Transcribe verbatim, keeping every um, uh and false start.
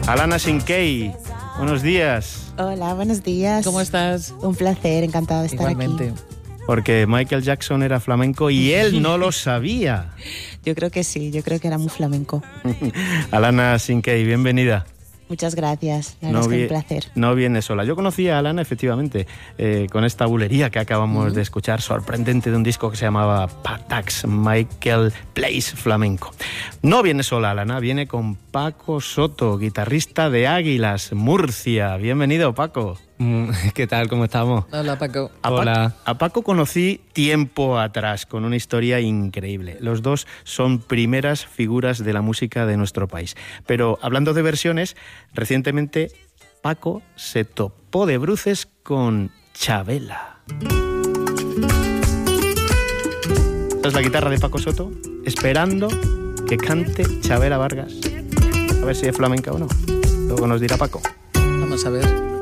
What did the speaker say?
Alana Sinkey, buenos días. Hola, buenos días. ¿Cómo estás? Un placer, encantado de estar Igualmente. aquí. Porque Michael Jackson era flamenco y él no lo sabía. Yo creo que sí, yo creo que era muy flamenco. Alana Sinkey, bienvenida. Muchas gracias, la No, verdad es que vi- un placer. no viene sola. Yo conocí a Alana, efectivamente, eh, con esta bulería que acabamos mm. de escuchar, sorprendente, de un disco que se llamaba Patax, Michael Plays Flamenco. No viene sola, Alana, viene con Paco Soto, guitarrista de Águilas, Murcia. Bienvenido, Paco. ¿Qué tal? ¿Cómo estamos? Hola, Paco. A Hola. Paco, a Paco conocí tiempo atrás, con una historia increíble. Los dos son primeras figuras de la música de nuestro país. Pero hablando de versiones, recientemente Paco se topó de bruces con Chabela. Esta es la guitarra de Paco Soto, esperando que cante Chabela Vargas. A ver si es flamenca o no. Luego nos dirá Paco. Vamos a ver.